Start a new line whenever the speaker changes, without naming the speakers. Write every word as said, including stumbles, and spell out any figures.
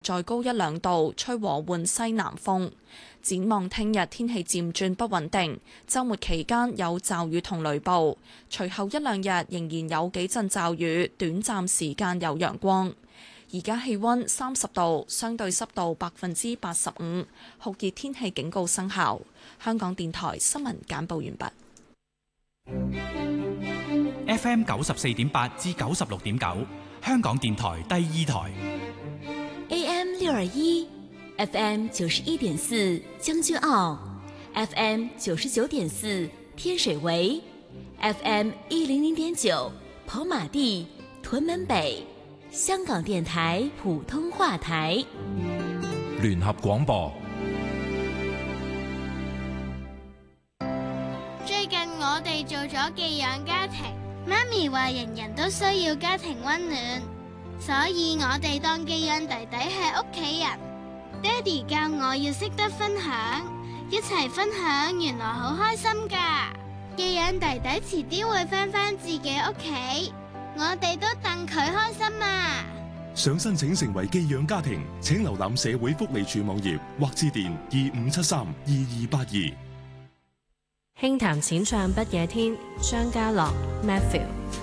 再高一兩度，吹和緩西南風。展望聽日天氣漸轉不穩定，週末期間有驟雨同雷暴，隨後一兩日仍然有幾陣驟雨，短暫時間有陽光。而家氣溫三十度，相對濕度百分之八十五，酷熱天氣警告生效。香港電台新聞簡報完畢。
F M 九十四點八至九十六點九，香港電台第二台。
A M 六二一，F M 九十一點四將軍澳 ，F M 九十九點四天水圍 ，F M 一零零點九跑馬地屯門北，香港電台普通話台。
聯合廣播。
最近我哋做咗寄養家庭，媽咪話人人都需要家庭溫暖，所以我哋當寄養弟弟係屋企人。爹哋教我要識得分享，一齊分享原來好開心㗎。寄養弟弟遲啲會返返自己屋企，我哋都戥佢開心啊！
想申請成為寄養家庭，請瀏覽社會福利署網頁或致電二五七三二二八二。
輕談淺唱不夜天，張家樂 Matthew。